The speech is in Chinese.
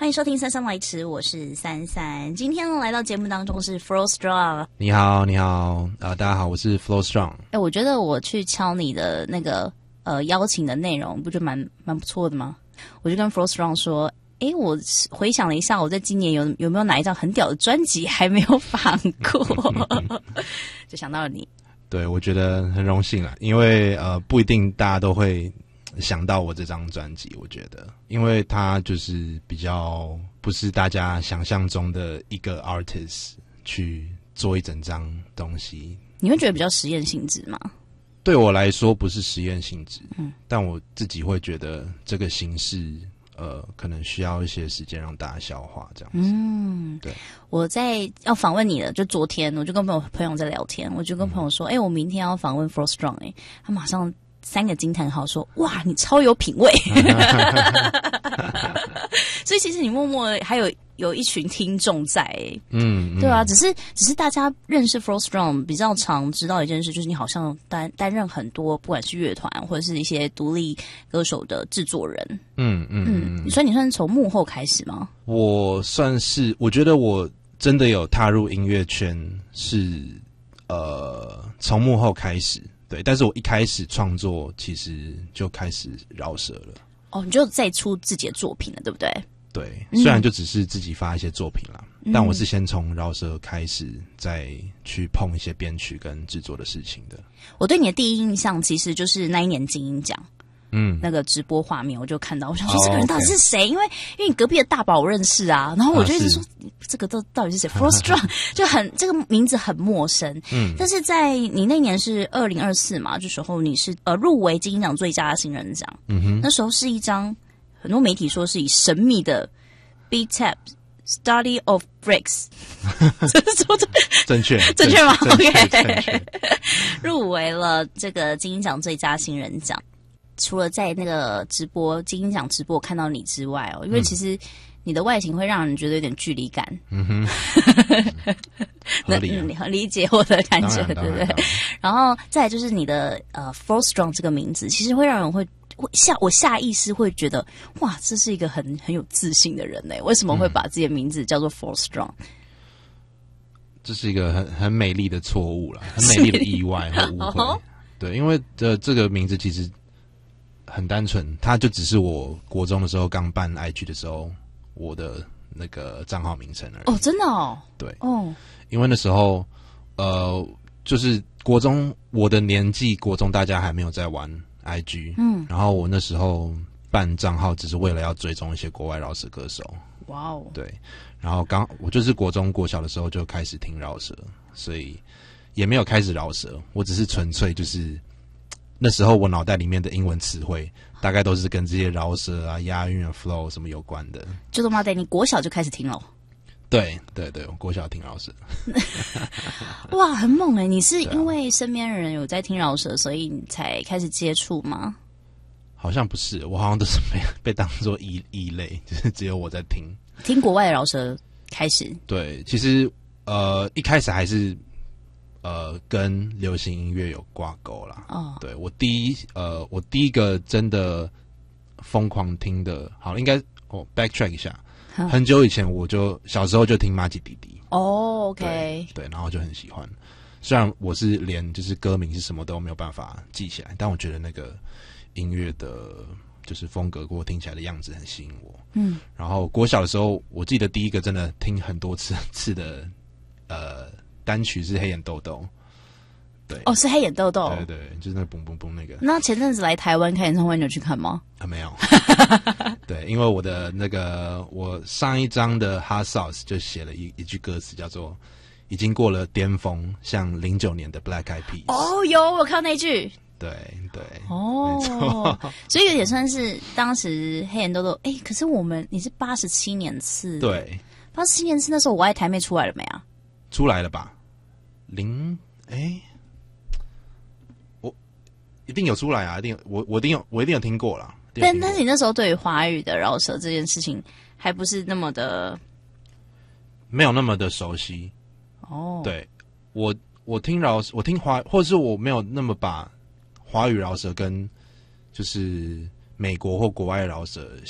迎收听姗姗来迟，我是三三。今天来到节目当中是 Flow Strong。 你好，你好，大家好，我是 Flow Strong。 我觉得我去敲你的那个邀请的内容，不就蛮不错的吗？我就跟 Flow Strong 说，我回想了一下，我在今年有没有哪一张很屌的专辑还没有放过，就想到了你。 对，我觉得很荣幸啦，因为不一定大家都会想到我这张专辑，我觉得，因为它就是比较不是大家想象中的一个 artist 去做一整张东西。 你会觉得比较实验性质吗？ 对我来说不是实验性质，但我自己会觉得这个形式可能需要一些时间让大家消化这样子。对。 我在要访问你的，就昨天我就跟朋友在聊天，我就跟朋友说，我明天要访问 Flow Strong，他马上3个惊叹号说，哇，你超有品味。所以其实你默默还有一群听众在，对啊，只是大家认识 Flow Strong 比较常知道一件事，就是你好像担任很多不管是乐团或者是一些独立歌手的制作人。所以你算是从幕后开始吗？我算是，我觉得我真的有踏入音乐圈是从幕后开始。对，但是我一开始创作其实就开始饶舌了。 哦，你就再出自己的作品了，对不对？ 对，虽然就只是自己发一些作品啦，但我是先从饶舌开始，再去碰一些编曲跟制作的事情的。 我对你的第一印象其实就是那一年金鹰奖。那个直播画面我就看到，我想说这个人到底是谁？因为你隔壁的大宝我认识啊，然后我就一直说这个到底是谁？Flow Strong 就这个名字很陌生。但是在你那年是2024嘛，这时候你是入围金鹰奖最佳新人奖。那时候是一张很多媒体说是以神秘的 B-Tap Study of Breaks 正确吗 ？OK， 入围了这个金鹰奖最佳新人奖。除了在那个金鹰奖直播看到你之外因为其实你的外形会让人觉得有点距离感。 合理啊， 你很理解我的感觉，对不对？然后再来就是你的Flow Strong 这个名字，其实会让人我下意识会觉得，哇，这是一个很有自信的人为什么会把自己的名字叫做 Flow Strong？ 这是一个很美丽的错误啦，很美丽的意外和误会。对，因为这个名字其实很单纯，它就只是我国中的时候刚办 IG 的时候我的那个账号名称而已。 真的哦。 对因为那时候就是国中我的年纪，国中大家还没有在玩 IG，然后我那时候办账号只是为了要追踪一些国外饶舌歌手。 哇哦。 对，然后我就是国中国小的时候就开始听饶舌，所以也没有开始饶舌，我只是纯粹就是那时候我脑袋里面的英文词汇大概都是跟这些饶舌啊、押韵啊、flow 什么有关的。 就他妈的，你国小就开始听了？ 对，我国小听饶舌。 哇，很猛你是因为身边人有在听饶舌，所以你才开始接触吗？ 好像不是，我好像都是被当作异类，就是只有我在听国外的饶舌开始。 对，其实一开始还是跟流行音乐有挂钩啦。对，我第一个真的疯狂听的，好，应该backtrack 一下，很久以前我就小时候就听麻吉弟弟。 OK。 对，然后就很喜欢。虽然我是连就是歌名是什么都没有办法记起来，但我觉得那个音乐的就是风格跟我听起来的样子很吸引我。然后国小的时候，我记得第一个真的听很多次的单曲是黑眼豆豆。对， 是黑眼豆豆。 对，就是那个嘣嘣嘣那个。 那前阵子来台湾开演唱会，你有去看吗？ 没有。对，因为我的我上一张的 Hot Sauce 就写了一句歌词，叫做已经过了巅峰，像09年的 Black Eyed Peas。 有我看那句。 对， 没错。所以有点算是当时黑眼豆豆。可是你是87年次。对，87年次那时候我爱台妹出来了没啊？ 出来了吧？我一定有出来啊！我一定有听过啦。 但是你那时候对于华语的饶舌这件事情还不是那么的， 没有那么的熟悉。对，我听华，或者是我没有那么把华语饶舌跟就是美国或国外饶舌